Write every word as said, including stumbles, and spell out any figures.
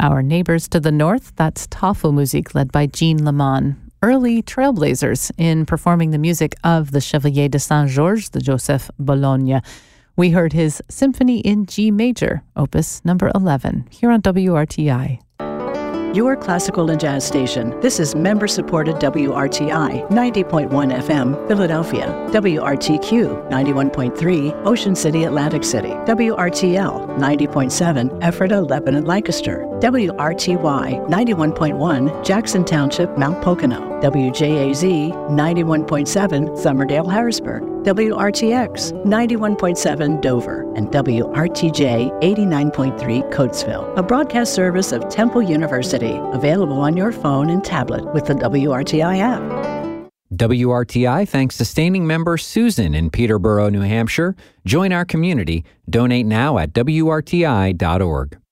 Our neighbors to the north, that's Tafelmusik led by Jean Leman. Early trailblazers in performing the music of the Chevalier de Saint-Georges, the Joseph Bologna. We heard his Symphony in G Major, Opus number eleven, here on W R T I. Your classical and jazz station. This is member-supported W R T I, ninety point one F M, Philadelphia. W R T Q, ninety-one point three, Ocean City, Atlantic City. W R T L, ninety point seven, Ephrata, Lebanon, Lancaster. W R T Y, ninety-one point one, Jackson Township, Mount Pocono. W J A Z, ninety-one point seven, Summerdale, Harrisburg. W R T X, ninety-one point seven, Dover. And W R T J, eighty-nine point three, Coatesville. A broadcast service of Temple University. Available on your phone and tablet with the W R T I app. W R T I thanks sustaining member Susan in Peterborough, New Hampshire. Join our community. Donate now at W R T I dot org.